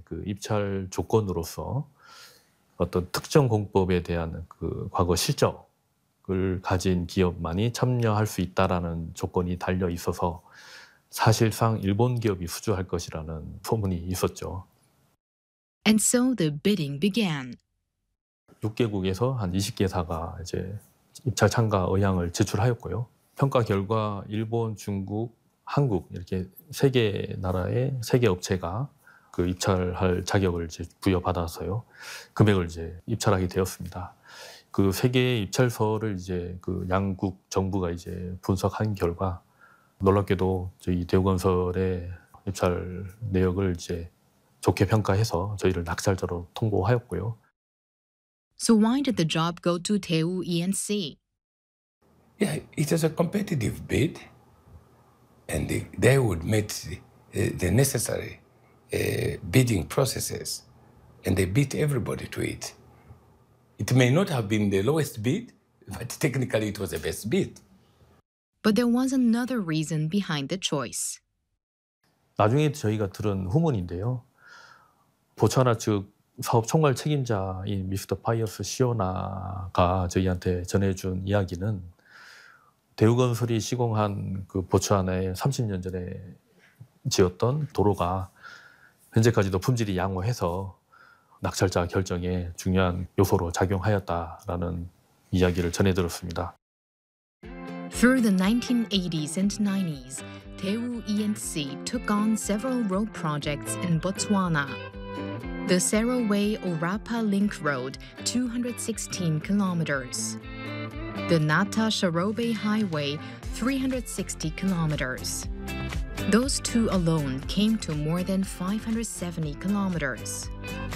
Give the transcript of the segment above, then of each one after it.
그 입찰 조건으로서 어떤 특정 공법에 대한 그 과거 실적을 가진 기업만이 참여할 수 있다라는 조건이 달려 있어서 사실상 일본 기업이 수주할 것이라는 소문이 있었죠. And so the bidding began. 6개국에서 한 20개사가 이제 입찰 참가 의향을 제출하였고요. 평가 결과 일본, 중국, 한국 이렇게 3개 나라의 3개 업체가 그 입찰할 자격을 이제 부여받아서요. 금액을 이제 입찰하게 되었습니다. 그 3개의 입찰서를 이제 그 양국 정부가 이제 분석한 결과 놀랍게도 저희 대우건설의 입찰 내역을 이제 좋게 평가해서 저희를 낙찰자로 통보하였고요. So why did the job go to Daewoo E&C? Yeah, it was a competitive bid, and they would meet the necessary bidding processes, and they beat everybody to it. It may not have been the lowest bid, but technically it was the best bid. But there was another reason behind the choice. 나중에 저희가 들은 후문인데요. 보츠와나 측 사업 총괄 책임자인 미스터 파이어스 시오나가 저희한테 전해준 이야기는 대우건설이 시공한 그 보츠와나에 30년 전에 지었던 도로가 현재까지도 품질이 양호해서 낙찰자 결정에 중요한 요소로 작용하였다라는 이야기를 전해 들었습니다. Through the 1980s and 90s, Daewoo E&C took on several road projects in Botswana. The Serowe-Orapa Link Road, 216 kilometers. The Nata-Sharobe Highway, 360 kilometers. Those two alone came to more than 570 kilometers.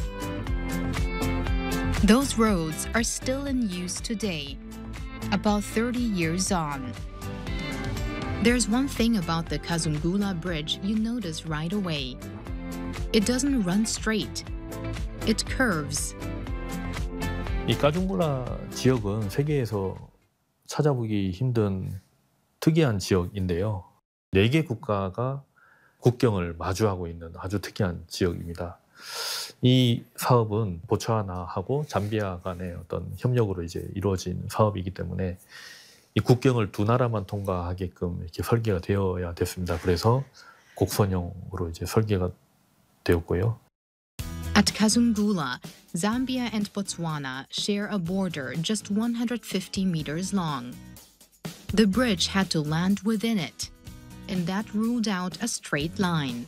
Those roads are still in use today, about 30 years on. There's one thing about the Kazungula Bridge you notice right away. It doesn't run straight. It curves. 이 까중굴라 지역은 세계에서 찾아보기 힘든 특이한 지역인데요. 4개 국가가 국경을 마주하고 있는 아주 특이한 지역입니다. 이 사업은 보츠와나하고 잠비아 간의 어떤 협력으로 이제 이루어진 사업이기 때문에 이 국경을 두 나라만 통과하게끔 이렇게 설계가 되어야 됐습니다. 그래서 곡선형으로 이제 설계가 되었고요. At Kazungula, Zambia and Botswana share a border just 150 meters long. The bridge had to land within it, and that ruled out a straight line.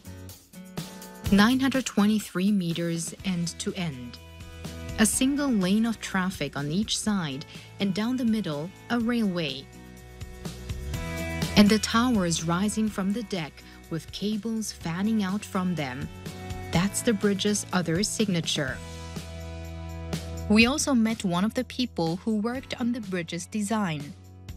923 meters end to end. A single lane of traffic on each side, and down the middle, a railway. And the towers rising from the deck with cables fanning out from them. That's the bridge's other signature. We also met one of the people who worked on the bridge's design.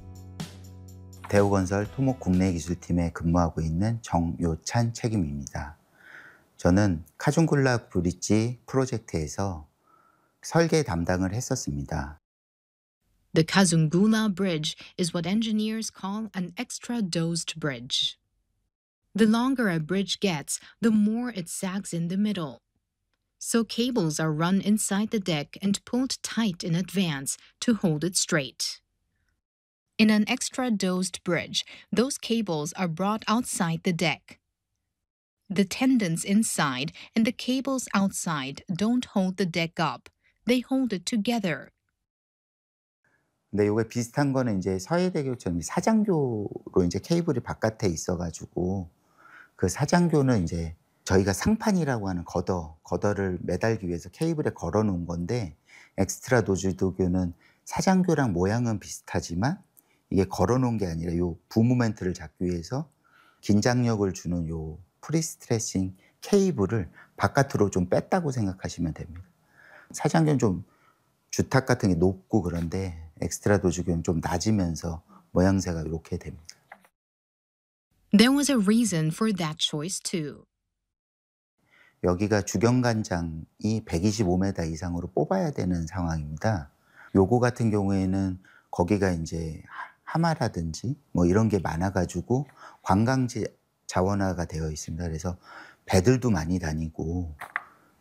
대우건설 토목 국내기술팀에 근무하고 있는 정요찬 책임입니다. 저는 카중굴라 브릿지 프로젝트에서 설계 담당을 했었습니다. The Kazungula Bridge is what engineers call an extra-dosed bridge. The longer a bridge gets, the more it sags in the middle. So cables are run inside the deck and pulled tight in advance to hold it straight. In an extra-dosed bridge, those cables are brought outside the deck. The tendons inside and the cables outside don't hold the deck up. They hold it together. 근데 이게 비슷한 거는 이제 서해대교처럼 사장교로 이제 케이블이 바깥에 있어가지고 그 사장교는 이제 저희가 상판이라고 하는 거더를 매달기 위해서 케이블에 걸어 놓은 건데 엑스트라 도즈도교는 사장교랑 모양은 비슷하지만 이게 걸어 놓은 게 아니라 요 부모멘트를 잡기 위해서 긴장력을 주는 요 프리스트레싱 케이블을 바깥으로 좀 뺐다고 생각하시면 됩니다. 사장교는 좀 주탑 같은 게 높고 그런데 엑스트라 도즈교는 좀 낮으면서 모양새가 이렇게 됩니다. There was a reason for that choice too. 여기가 주경관장이 125m 이상으로 뽑아야 되는 상황입니다. 요거 같은 경우에는 거기가 이제 하마라든지 뭐 이런 게 많아가지고 관광지 자원화가 되어 있습니다. 그래서 배들도 많이 다니고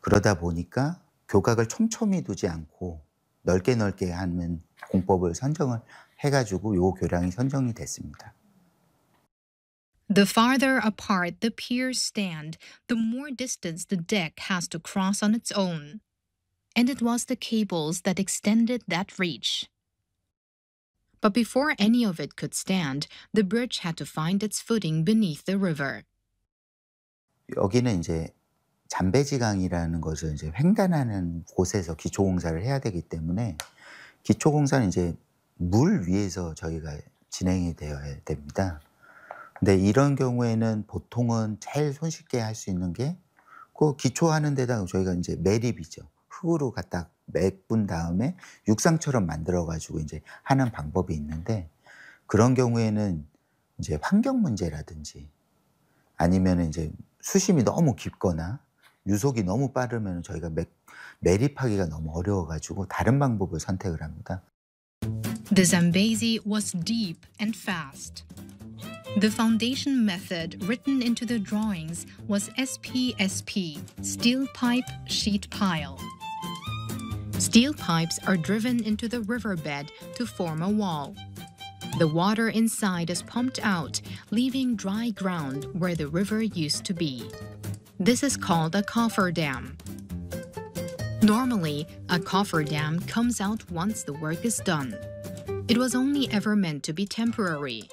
그러다 보니까 교각을 촘촘히 두지 않고 넓게 넓게 하는 공법을 선정을 해가지고 요 교량이 선정이 됐습니다. The farther apart the piers stand, the more distance the deck has to cross on its own. And it was the cables that extended that reach. But before any of it could stand, the bridge had to find its footing beneath the river. 여기는 이제 잠배지강이라는 것을 이제 횡단하는 곳에서 기초공사를 해야 되기 때문에 기초공사는 이제 물 위에서 저희가 진행이 되어야 됩니다. 근데 이런 경우에는 보통은 제일 손쉽게 할 수 있는 게 그 기초하는 데다가 저희가 이제 매립이죠. 흙으로 갖다 메꾼 다음에 육상처럼 만들어 가지고 이제 하는 방법이 있는데 그런 경우에는 이제 환경 문제라든지 아니면 이제 수심이 너무 깊거나 유속이 너무 빠르면 저희가 매립하기가 너무 어려워 가지고 다른 방법을 선택을 합니다. The Zambezi was deep and fast. The foundation method written into the drawings was SPSP, steel pipe sheet pile. Steel pipes are driven into the riverbed to form a wall. The water inside is pumped out, leaving dry ground where the river used to be. This is called a cofferdam. Normally, a cofferdam comes out once the work is done. It was only ever meant to be temporary.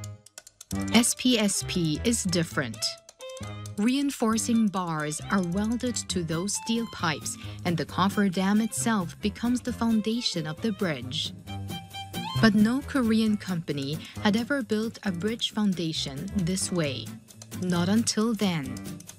SPSP is different. Reinforcing bars are welded to those steel pipes, and the cofferdam itself becomes the foundation of the bridge. But no Korean company had ever built a bridge foundation this way. Not until then.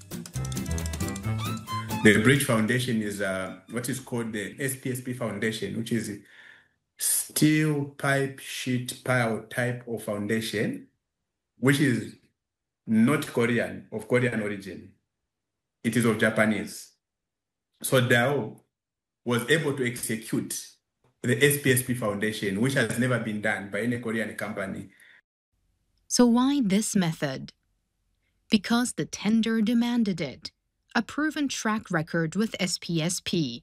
The bridge foundation is what is called the SPSP foundation, which is steel pipe sheet pile type of foundation, which is not Korean, of Korean origin. It is of Japanese. So Dao was able to execute the SPSP foundation, which has never been done by any Korean company. So why this method? Because the tender demanded it. A proven track record with SPSP.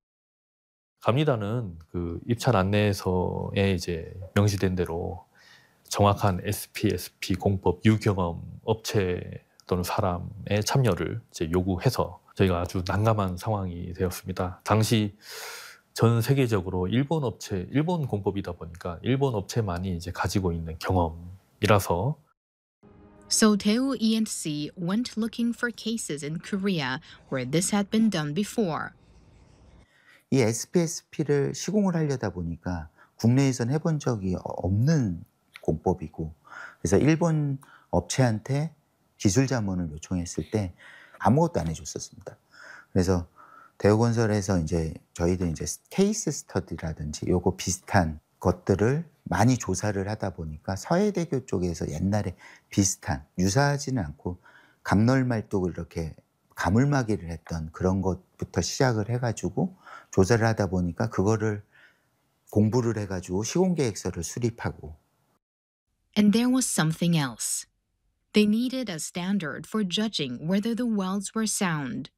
갑니다는 그 입찰 안내서에 이제 명시된 대로 정확한 SPSP 공법 유경험 업체 또는 사람의 참여를 이제 요구해서 저희가 아주 난감한 상황이 되었습니다. 당시 전 세계적으로 일본 공법이다 보니까 일본 업체만이 이제 가지고 있는 경험이라서 So Daewoo E&C went looking for cases in Korea where this had been done before. 이 SPSP를 시공을 하려다 보니까 국내에선 해본 적이 없는 공법이고 그래서 일본 업체한테 기술 자문을 요청했을 때 아무것도 안 해줬었습니다. 그래서 대우건설에서 이제 저희들 이제 케이스 스터디라든지 요거 비슷한 것들을 많이 조사를 하다 보니까 서해대교 쪽에서 옛날에 비슷한 유사하지는 않고 강널말뚝을 이렇게 가물막이를 했던 그런 것부터 시작을 해가지고 조사를 하다 보니까 그거를 공부를 해가지고 시공계획서를 수립하고 And there was something else. They needed a standard for judging whether the welds were sound.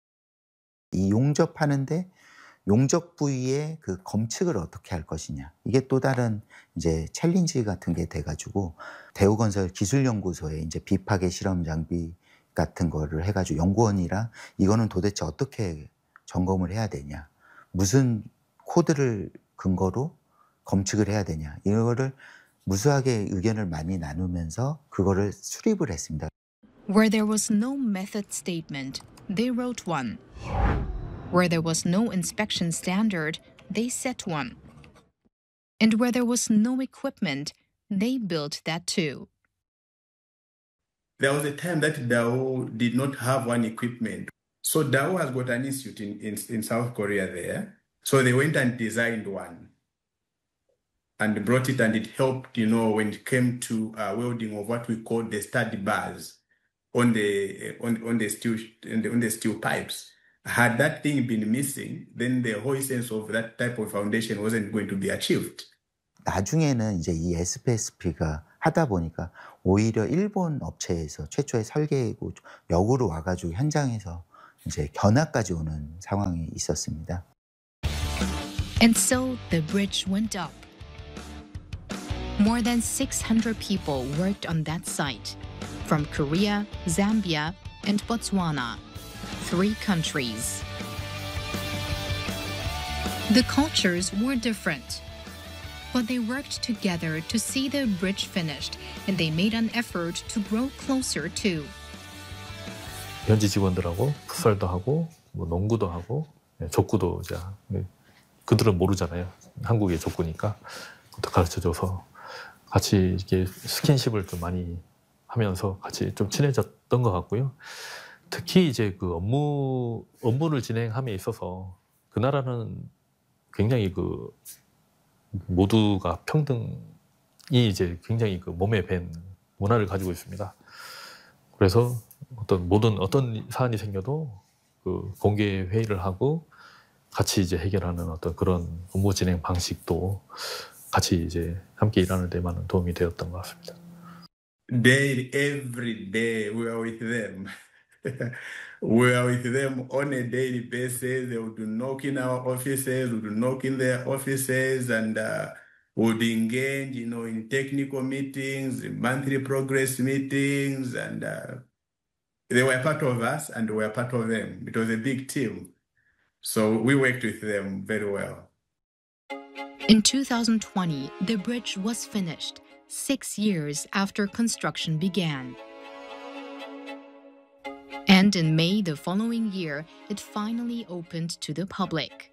이 용접하는데 용접 부위의 그 검측을 어떻게 할 것이냐. 이게 또 다른 이제 챌린지 같은 게 돼가지고 대우건설 기술연구소에 이제 비파괴 실험 장비 같은 거를 해가지고 연구원이랑 이거는 도대체 어떻게 점검을 해야 되냐. 무슨 코드를 근거로 검측을 해야 되냐. 이거를 무수하게 의견을 많이 나누면서 그거를 수립을 했습니다. Where there was no method statement, they wrote one. Where there was no inspection standard, they set one. And where there was no equipment, they built that too. There was a time that Dao did not have one equipment. So Dao has got an institute in South Korea there. So they went and designed one and brought it, and it helped, when it came to welding of what we call the stud bars on the steel pipes. Had that thing been missing, then the whole essence of that type of foundation wasn't going to be achieved. 나중에는 이제 이 SPSP가 하다 보니까 오히려 일본 업체에서 최초의 설계고 역으로 와가지고 현장에서 이제 견학까지 오는 상황이 있었습니다. And so the bridge went up. More than 600 people worked on that site, from Korea, Zambia, and Botswana, 3 countries. The cultures were different, but they worked together to see the bridge finished, and they made an effort to grow closer too. 현지 직원들하고 풋살도 하고 뭐 농구도 하고 족구도 이제 그들은 모르잖아요. 한국의 족구니까 그것도 가르쳐줘서 같이 이렇게 스킨십을 좀 많이 하면서 같이 좀 친해졌던 것 같고요. 특히 이제 그 업무를 진행함에 있어서 그 나라는 굉장히 그 모두가 평등이 이제 굉장히 그 몸에 밴 문화를 가지고 있습니다. 그래서 어떤 사안이 생겨도 그 공개 회의를 하고 같이 이제 해결하는 어떤 그런 업무 진행 방식도 같이 이제 함께 일하는 데 많은 도움이 되었던 것 같습니다. Daily, every day, we are with them. We are with them on a daily basis. They would knock in our offices, would knock in their offices, and would engage, in technical meetings, monthly progress meetings, and they were part of us, and we were part of them. It was a big team, so we worked with them very well. In 2020, the bridge was finished, 6 years after construction began. And in May the following year, it finally opened to the public.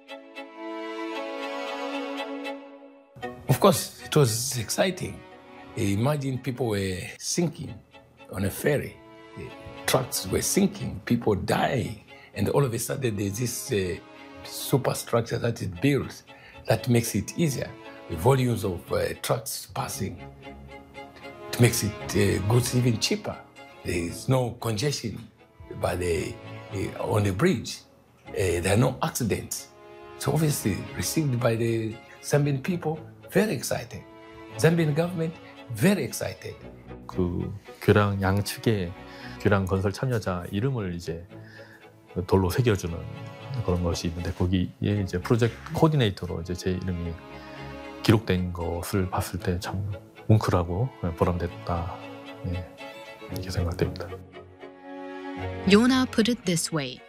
Of course, it was exciting. Imagine people were sinking on a ferry. Trucks were sinking, people dying. And all of a sudden, there's this superstructure that is built that makes it easier. The volumes of trucks passing, it makes it goods even cheaper. There is no congestion on the bridge. There are no accidents. So obviously, received by the Zambian people, very excited. Zambian government, very excited. 그 교량 양측의 교량 건설 참여자 이름을 이제 돌로 새겨주는 그런 것이 있는데 거기에 이제 프로젝트 코디네이터로 이제 제 이름이 기록된 것을 봤을 때 참 뭉클하고 보람됐다 이렇게 생각됩니다. Yona put it this way.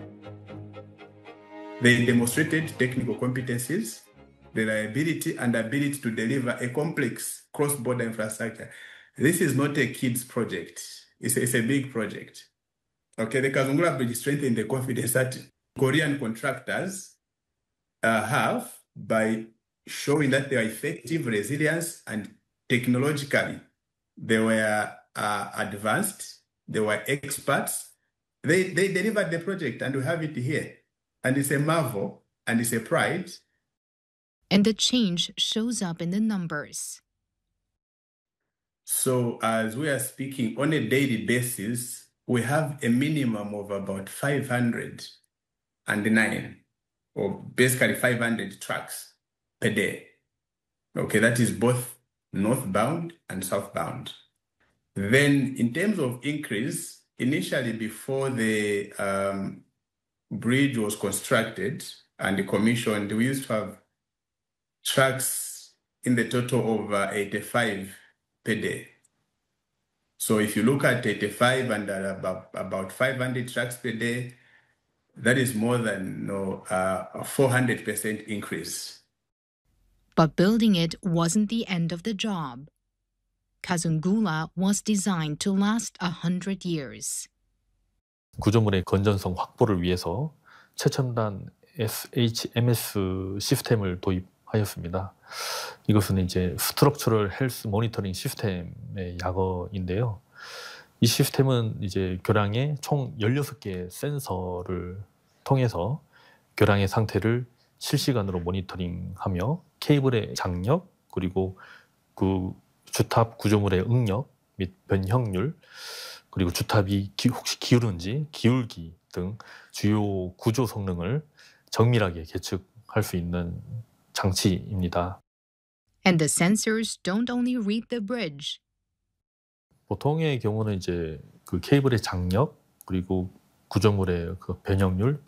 They demonstrated technical competencies, reliability, and ability to deliver a complex cross-border infrastructure. This is not a kid's project. It's a big project. Okay, the Kazungula Bridge strengthened the confidence that Korean contractors have by showing that they are effective, resilient, and technologically they were advanced, they were experts. They delivered the project, and we have it here. And it's a marvel, and it's a pride. And the change shows up in the numbers. So as we are speaking on a daily basis, we have a minimum of about 509, or basically 500 trucks per day. Okay, that is both northbound and southbound. Then in terms of increase, initially before the bridge was constructed and commissioned, we used to have trucks in the total of 85 per day. So if you look at 85 and about 500 trucks per day, that is more than a 400% increase. But building it wasn't the end of the job. Kazungula was designed to last 100 years. 구조물의 건전성 확보를 위해서 최첨단 SHMS 시스템을 도입하였습니다. 이것은 이제 스트럭처럴 헬스 모니터링 시스템의 약어인데요. 이 시스템은 이제 교량의 총 16개의 센서를 통해서 교량의 상태를 실시간으로 모니터링하며 케이블의 장력 그리고 그 주탑 구조물의 응력 및 변형률 그리고 주탑이 혹시 기울은지 기울기 등 주요 구조 성능을 정밀하게 계측할 수 있는 장치입니다. And the sensors don't only read the bridge. 보통의 경우는 이제 그 케이블의 장력 그리고 구조물의 그 변형률,